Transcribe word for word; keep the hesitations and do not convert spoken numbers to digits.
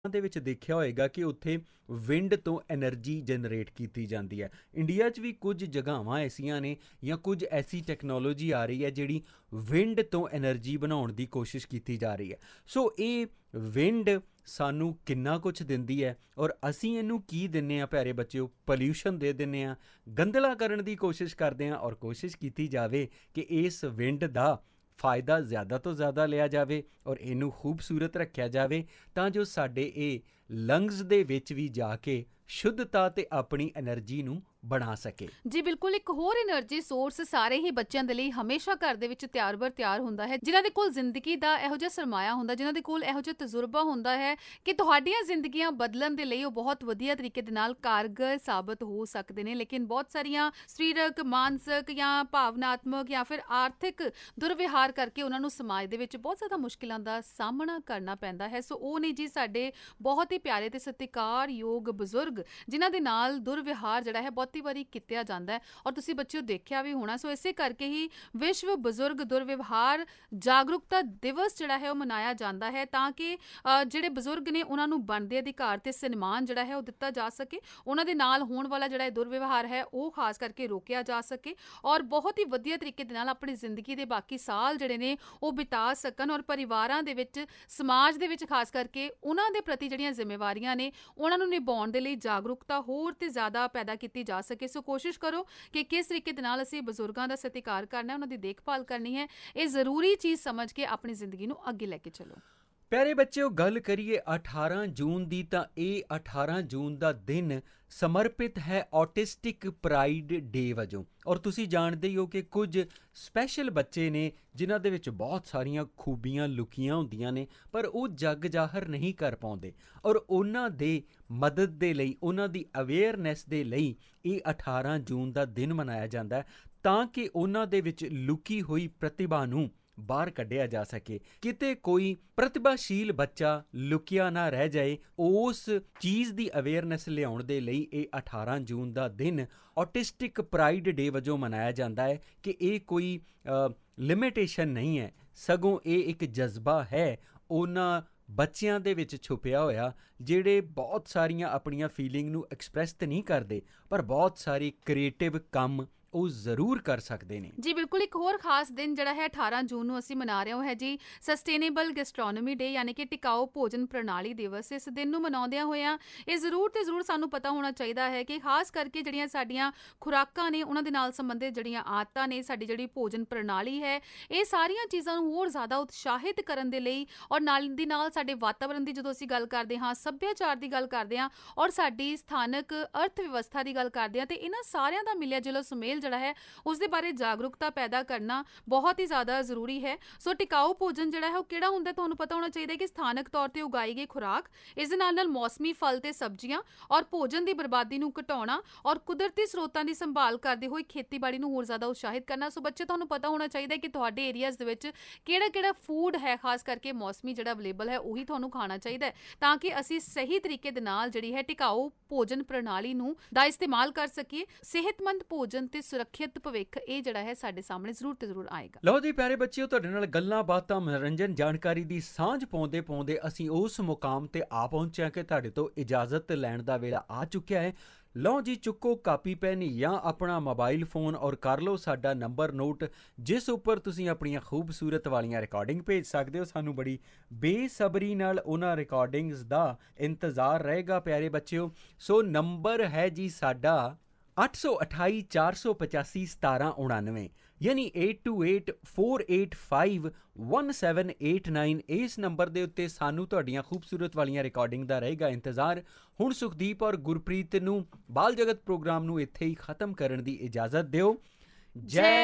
ਦੇ ਵਿੱਚ ਦੇਖਿਆ ਹੋਏਗਾ ਕਿ ਉੱਥੇ ਵਿੰਡ ਤੋਂ ਐਨਰਜੀ ਜਨਰੇਟ ਕੀਤੀ ਜਾਂਦੀ ਹੈ। ਇੰਡੀਆ 'ਚ ਵੀ ਕੁਝ ਜਗ੍ਹਾਵਾਂ ਐਸੀਆਂ ਨੇ ਜਾਂ ਕੁਝ ਐਸੀ ਟੈਕਨੋਲੋਜੀ ਆ ਰਹੀ ਹੈ ਜਿਹੜੀ ਵਿੰਡ ਤੋਂ ਐਨਰਜੀ ਬਣਾਉਣ ਦੀ ਕੋਸ਼ਿਸ਼ ਕੀਤੀ ਜਾ ਰਹੀ ਹੈ। ਸੋ ਇਹ ਵਿੰਡ ਸਾਨੂੰ ਕਿੰਨਾ ਕੁਛ ਦਿੰਦੀ ਹੈ ਔਰ ਅਸੀਂ ਇਹਨੂੰ ਕੀ ਦਿੰਦੇ ਹਾਂ ਪਿਆਰੇ ਬੱਚਿਓ? ਪੋਲਿਊਸ਼ਨ ਦੇ ਦਿੰਦੇ ਹਾਂ, ਗੰਦਲਾ ਕਰਨ ਦੀ ਕੋਸ਼ਿਸ਼ ਕਰਦੇ ਹਾਂ ਔਰ ਕੋਸ਼ਿਸ਼ ਕੀਤੀ ਜਾਵੇ ਕਿ ਇਸ ਵਿੰਡ ਦਾ ਫਾਇਦਾ ਜ਼ਿਆਦਾ ਤੋਂ ਜ਼ਿਆਦਾ ਲਿਆ ਜਾਵੇ ਔਰ ਇਹਨੂੰ ਖੂਬਸੂਰਤ ਰੱਖਿਆ ਜਾਵੇ ਤਾਂ ਜੋ ਸਾਡੇ ਇਹ ਲੰਗਸ ਦੇ ਵਿੱਚ ਵੀ ਜਾ ਕੇ ਸ਼ੁੱਧਤਾ ਤੇ ਆਪਣੀ એનર્ਜੀ ਨੂੰ ਬਣਾ ਸਕੇ। ਜੀ ਬਿਲਕੁਲ, ਇੱਕ ਹੋਰ એનર્ਜੀ ਸੋਰਸ ਸਾਰੇ ਹੀ ਬੱਚਿਆਂ ਦੇ ਲਈ ਹਮੇਸ਼ਾ ਘਰ ਦੇ ਵਿੱਚ ਤਿਆਰ ਬਰ ਤਿਆਰ ਹੁੰਦਾ ਹੈ, ਜਿਨ੍ਹਾਂ ਦੇ ਕੋਲ ਜ਼ਿੰਦਗੀ ਦਾ ਇਹੋ ਜਿਹਾ ਸਰਮਾਇਆ ਹੁੰਦਾ, ਜਿਨ੍ਹਾਂ ਦੇ ਕੋਲ ਇਹੋ ਜਿਹਾ ਤਜਰਬਾ ਹੁੰਦਾ ਹੈ ਕਿ ਤੁਹਾਡੀਆਂ ਜ਼ਿੰਦਗੀਆਂ ਬਦਲਣ ਦੇ ਲਈ ਉਹ ਬਹੁਤ ਵਧੀਆ ਤਰੀਕੇ ਦੇ ਨਾਲ ਕਾਰਗਰ ਸਾਬਤ ਹੋ ਸਕਦੇ ਨੇ। ਲੇਕਿਨ ਬਹੁਤ ਸਾਰੀਆਂ ਸਰੀਰਕ, ਮਾਨਸਿਕ ਜਾਂ ਭਾਵਨਾਤਮਕ ਜਾਂ ਫਿਰ ਆਰਥਿਕ ਦੁਰਵਿਹਾਰ ਕਰਕੇ ਉਹਨਾਂ ਨੂੰ ਸਮਾਜ ਦੇ ਵਿੱਚ ਬਹੁਤ ਜ਼ਿਆਦਾ ਮੁਸ਼ਕਿਲਾਂ ਦਾ ਸਾਹਮਣਾ ਕਰਨਾ ਪੈਂਦਾ ਹੈ। ਸੋ ਉਹ ਨੇ ਜੀ ਸਾਡੇ ਬਹੁਤ ਹੀ ਪਿਆਰੇ ਤੇ ਸਤਿਕਾਰਯੋਗ ਬਜ਼ੁਰਗ, ਜਿਨ੍ਹਾਂ ਦੇ ਨਾਲ ਦੁਰਵਿਹਾਰ ਜਿਹੜਾ ਹੈ ਬਹੁਤੀ ਵਾਰੀ ਕੀਤਾ ਜਾਂਦਾ ਹੈ ਔਰ ਤੁਸੀਂ ਬੱਚਿਓ ਦੇਖਿਆ ਵੀ ਹੋਣਾ। ਸੋ ਇਸੇ ਕਰਕੇ ਹੀ ਵਿਸ਼ਵ ਬਜ਼ੁਰਗ ਦੁਰਵਿਵਹਾਰ ਜਾਗਰੂਕਤਾ ਦਿਵਸ ਜਿਹੜਾ ਹੈ ਉਹ ਮਨਾਇਆ ਜਾਂਦਾ ਹੈ, ਤਾਂ ਕਿ ਜਿਹੜੇ ਬਜ਼ੁਰਗ ਨੇ ਉਹਨਾਂ ਨੂੰ ਬਣਦੇ ਅਧਿਕਾਰ ਤੇ ਸਨਮਾਨ ਜਿਹੜਾ ਹੈ ਉਹ ਦਿੱਤਾ ਜਾ ਸਕੇ, ਉਹਨਾਂ ਦੇ ਨਾਲ ਹੋਣ ਵਾਲਾ ਜਿਹੜਾ ਦੁਰਵਿਵਹਾਰ ਹੈ ਉਹ ਖਾਸ ਕਰਕੇ ਰੋਕਿਆ ਜਾ ਸਕੇ ਔਰ ਬਹੁਤ ਹੀ ਵਧੀਆ ਤਰੀਕੇ ਦੇ ਨਾਲ ਆਪਣੀ ਜ਼ਿੰਦਗੀ ਦੇ ਬਾਕੀ ਸਾਲ ਜਿਹੜੇ ਨੇ ਉਹ ਬਿਤਾ ਸਕਣ ਔਰ ਪਰਿਵਾਰਾਂ ਦੇ ਵਿੱਚ, ਸਮਾਜ ਦੇ ਵਿੱਚ ਖਾਸ ਕਰਕੇ ਉਹਨਾਂ ਦੇ ਪ੍ਰਤੀ ਜਿਹੜੀਆਂ ਜ਼ਿੰਮੇਵਾਰੀਆਂ ਨੇ ਉਹਨਾਂ ਨੂੰ ਨਿਭਾਉਣ ਦੇ ਲਈ ਜਾਗਰੂਕਤਾ ਹੋਰ ਤੇ ਜ਼ਿਆਦਾ ਪੈਦਾ ਕੀਤੀ ਜਾ ਸਕੇ। ਸੋ ਕੋਸ਼ਿਸ਼ ਕਰੋ ਕਿ ਕਿਸ ਤਰੀਕੇ ਦੇ ਨਾਲ ਅਸੀਂ ਬਜ਼ੁਰਗਾਂ ਦਾ ਸਤਿਕਾਰ ਕਰਨਾ ਹੈ, ਉਹਨਾਂ ਦੀ ਦੇਖਭਾਲ ਕਰਨੀ ਹੈ, ਇਹ ਜ਼ਰੂਰੀ ਚੀਜ਼ ਸਮਝ ਕੇ ਆਪਣੀ ਜ਼ਿੰਦਗੀ ਨੂੰ ਅੱਗੇ ਲੈ ਕੇ ਚਲੋ। ਪਿਆਰੇ ਬੱਚਿਓ, ਗੱਲ ਕਰੀਏ ਅਠਾਰਾਂ ਜੂਨ ਦੀ ਤਾਂ ਇਹ ਅਠਾਰਾਂ ਜੂਨ ਦਾ ਦਿਨ ਸਮਰਪਿਤ ਹੈ ਆਟਿਸਟਿਕ ਪ੍ਰਾਈਡ ਡੇ ਵਜੋਂ। ਔਰ ਤੁਸੀਂ ਜਾਣਦੇ ਹੀ ਹੋ ਕਿ ਕੁਝ ਸਪੈਸ਼ਲ ਬੱਚੇ ਨੇ ਜਿਨ੍ਹਾਂ ਦੇ ਵਿੱਚ ਬਹੁਤ ਸਾਰੀਆਂ ਖੂਬੀਆਂ ਲੁਕੀਆਂ ਹੁੰਦੀਆਂ ਨੇ ਪਰ ਉਹ ਜੱਗ ਜ਼ਾਹਰ ਨਹੀਂ ਕਰ ਪਾਉਂਦੇ ਔਰ ਉਹਨਾਂ ਦੇ ਮਦਦ ਦੇ ਲਈ, ਉਹਨਾਂ ਦੀ ਅਵੇਅਰਨੈਸ ਦੇ ਲਈ ਇਹ ਅਠਾਰਾਂ ਜੂਨ ਦਾ ਦਿਨ ਮਨਾਇਆ ਜਾਂਦਾ ਹੈ ਤਾਂ ਕਿ ਉਹਨਾਂ ਦੇ ਵਿੱਚ ਲੁਕੀ ਹੋਈ ਪ੍ਰਤਿਭਾ ਨੂੰ ਬਾਹਰ ਕੱਢਿਆ ਜਾ ਸਕੇ। ਕਿਤੇ ਕੋਈ ਪ੍ਰਤਿਭਾਸ਼ੀਲ ਬੱਚਾ ਲੁਕਿਆ ਨਾ ਰਹਿ ਜਾਏ, ਉਸ ਚੀਜ਼ ਦੀ ਅਵੇਅਰਨੈਸ ਲਿਆਉਣ ਦੇ ਲਈ ਇਹ ਅਠਾਰਾਂ ਜੂਨ ਦਾ ਦਿਨ ਆਟਿਸਟਿਕ ਪ੍ਰਾਈਡ ਡੇ ਵਜੋਂ ਮਨਾਇਆ ਜਾਂਦਾ ਹੈ ਕਿ ਇਹ ਕੋਈ ਲਿਮਿਟੇਸ਼ਨ ਨਹੀਂ ਹੈ, ਸਗੋਂ ਇਹ ਇੱਕ ਜਜ਼ਬਾ ਹੈ ਉਹਨਾਂ ਬੱਚਿਆਂ ਦੇ ਵਿੱਚ ਛੁਪਿਆ ਹੋਇਆ ਜਿਹੜੇ ਬਹੁਤ ਸਾਰੀਆਂ ਆਪਣੀਆਂ ਫੀਲਿੰਗ ਨੂੰ ਐਕਸਪ੍ਰੈਸ ਤਾਂ ਨਹੀਂ ਕਰਦੇ ਪਰ ਬਹੁਤ ਸਾਰੇ ਕ੍ਰੀਏਟਿਵ ਕੰਮ ਉਹ ਜ਼ਰੂਰ ਕਰ ਸਕਦੇ ਨੇ। ਜੀ ਬਿਲਕੁਲ, ਇੱਕ ਹੋਰ ਖਾਸ ਦਿਨ ਜਿਹੜਾ ਹੈ ਅਠਾਰਾਂ ਜੂਨ ਨੂੰ ਅਸੀਂ ਮਨਾ ਰਹੇ ਹਾਂ ਹੈ ਜੀ ਸਸਟੇਨੇਬਲ ਗੈਸਟ੍ਰੋਨੋਮੀ ਡੇ, ਯਾਨੀ ਕਿ ਟਿਕਾਊ ਭੋਜਨ ਪ੍ਰਣਾਲੀ ਦਿਵਸ। ਇਸ ਦਿਨ ਨੂੰ ਮਨਾਉਂਦਿਆਂ ਹੋਇਆਂ ਇਹ ਜ਼ਰੂਰ ਤੇ ਜ਼ਰੂਰ ਸਾਨੂੰ ਪਤਾ ਹੋਣਾ ਚਾਹੀਦਾ ਹੈ ਕਿ ਖਾਸ ਕਰਕੇ ਜਿਹੜੀਆਂ ਸਾਡੀਆਂ ਖੁਰਾਕਾਂ ਨੇ ਉਹਨਾਂ ਦੇ ਨਾਲ ਸੰਬੰਧਿਤ ਜਿਹੜੀਆਂ ਆਦਤਾਂ ਨੇ, ਸਾਡੀ ਜਿਹੜੀ ਭੋਜਨ ਪ੍ਰਣਾਲੀ ਹੈ, ਇਹ ਸਾਰੀਆਂ ਚੀਜ਼ਾਂ ਨੂੰ ਹੋਰ ਜ਼ਿਆਦਾ ਉਤਸ਼ਾਹਿਤ ਕਰਨ ਦੇ ਲਈ ਔਰ ਨਾਲ ਦੀ ਨਾਲ ਸਾਡੇ ਵਾਤਾਵਰਨ ਦੀ ਜਦੋਂ ਅਸੀਂ ਗੱਲ ਕਰਦੇ ਹਾਂ, ਸੱਭਿਆਚਾਰ ਦੀ ਗੱਲ ਕਰਦੇ ਹਾਂ ਔਰ ਸਾਡੀ ਸਥਾਨਕ ਅਰਥ ਵਿਵਸਥਾ ਦੀ ਗੱਲ ਕਰਦੇ ਹਾਂ, ਤੇ ਇਹਨਾਂ ਸਾਰਿਆਂ ਦਾ ਮਿਲਿਆ ਜੁਲਿਆ ਸੁਮੇਲ ਜਿਹੜਾ ਹੈ ਉਸ ਦੇ ਬਾਰੇ ਜਾਗਰੂਕਤਾ ਪੈਦਾ ਕਰਨਾ ਬਹੁਤ ਹੀ ਜ਼ਿਆਦਾ ਜ਼ਰੂਰੀ ਹੈ। ਸੋ ਟਿਕਾਊ ਭੋਜਨ ਜਿਹੜਾ ਹੈ ਉਹ ਕਿਹੜਾ ਹੁੰਦਾ, ਤੁਹਾਨੂੰ ਪਤਾ ਹੋਣਾ ਚਾਹੀਦਾ ਹੈ ਕਿ ਸਥਾਨਕ ਤੌਰ ਤੇ ਉਗਾਈ ਗਈ ਖੁਰਾਕ, ਇਸ ਦੇ ਨਾਲ ਨਾਲ ਮੌਸਮੀ ਫਲ ਤੇ ਸਬਜ਼ੀਆਂ ਔਰ ਭੋਜਨ ਦੀ ਬਰਬਾਦੀ ਨੂੰ ਘਟਾਉਣਾ ਔਰ ਕੁਦਰਤੀ ਸਰੋਤਾਂ ਦੀ ਸੰਭਾਲ ਕਰਦੇ ਹੋਏ ਖੇਤੀਬਾੜੀ ਨੂੰ ਹੋਰ ਜ਼ਿਆਦਾ ਉਤਸ਼ਾਹਿਤ ਕਰਨਾ। ਸੋ ਬੱਚੇ, ਤੁਹਾਨੂੰ ਪਤਾ ਹੋਣਾ ਚਾਹੀਦਾ ਹੈ ਕਿ ਤੁਹਾਡੇ ਏਰੀਆਜ਼ ਦੇ ਵਿੱਚ ਕਿਹੜਾ ਕਿਹੜਾ ਫੂਡ ਹੈ, ਖਾਸ ਕਰਕੇ ਮੌਸਮੀ ਜਿਹੜਾ ਅਵੇਲੇਬਲ ਹੈ ਉਹੀ ਤੁਹਾਨੂੰ ਖਾਣਾ ਚਾਹੀਦਾ ਹੈ ਤਾਂ ਕਿ ਅਸੀਂ ਸਹੀ ਤਰੀਕੇ ਦੇ ਨਾਲ ਜਿਹੜੀ ਹੈ ਟਿਕਾਊ ਭੋਜਨ ਪ੍ਰਣਾਲੀ ਨੂੰ ਦਾ ਇਸਤੇਮਾਲ ਕਰ ਸਕੀਏ। ਸਿਹਤਮੰਦ ਭੋਜਨ ਤੇ ਸੁਰੱਖਿਅਤ ਭਵਿੱਖ ਇਹ ਜਿਹੜਾ ਹੈ ਸਾਡੇ ਸਾਹਮਣੇ ਜ਼ਰੂਰ ਤੇ ਜ਼ਰੂਰ ਆਏਗਾ। ਲਓ ਜੀ ਪਿਆਰੇ ਬੱਚਿਓ, ਤੁਹਾਡੇ ਨਾਲ ਗੱਲਾਂ ਬਾਤਾਂ, ਮਨੋਰੰਜਨ, ਜਾਣਕਾਰੀ ਦੀ ਸਾਂਝ ਪਾਉਂਦੇ ਪਾਉਂਦੇ ਅਸੀਂ ਉਸ ਮੁਕਾਮ ਤੇ ਆ ਪਹੁੰਚਿਆ ਕਿ ਤੁਹਾਡੇ ਤੋਂ ਇਜਾਜ਼ਤ ਲੈਣ ਦਾ ਵੇਲਾ ਆ ਚੁੱਕਿਆ ਹੈ। ਲਓ ਜੀ, ਚੁੱਕੋ ਕਾਪੀ ਪੈਨ ਜਾਂ ਆਪਣਾ ਮੋਬਾਈਲ ਫੋਨ ਔਰ ਕਰ ਲਓ ਸਾਡਾ ਨੰਬਰ ਨੋਟ, ਜਿਸ ਉੱਪਰ ਤੁਸੀਂ ਆਪਣੀਆਂ ਖੂਬਸੂਰਤ ਵਾਲੀਆਂ ਰਿਕਾਰਡਿੰਗ ਭੇਜ ਸਕਦੇ ਹੋ। ਸਾਨੂੰ ਬੜੀ ਬੇਸਬਰੀ ਨਾਲ ਉਹਨਾਂ ਰਿਕਾਰਡਿੰਗਸ ਦਾ ਇੰਤਜ਼ਾਰ ਰਹੇਗਾ ਪਿਆਰੇ ਬੱਚਿਓ। ਸੋ ਨੰਬਰ ਹੈ ਜੀ ਸਾਡਾ ਅੱਠ ਸੌ ਅਠਾਈ ਚਾਰ ਸੌ ਪਚਾਸੀ ਸਤਾਰਾਂ ਉਣਾਨਵੇਂ, ਯਾਨੀ eight two eight four eight five one seven eight nine. ਇਸ ਨੰਬਰ ਦੇ ਉੱਤੇ ਸਾਨੂੰ ਤੁਹਾਡੀਆਂ ਖੂਬਸੂਰਤ ਵਾਲੀਆਂ ਰਿਕਾਰਡਿੰਗ ਦਾ ਰਹੇਗਾ ਇੰਤਜ਼ਾਰ। ਹੁਣ ਸੁਖਦੀਪ ਔਰ ਗੁਰਪ੍ਰੀਤ ਨੂੰ ਬਾਲ ਜਗਤ ਪ੍ਰੋਗਰਾਮ ਨੂੰ ਇੱਥੇ ਹੀ ਖਤਮ ਕਰਨ ਦੀ ਇਜਾਜ਼ਤ ਦਿਓ। ਜੈ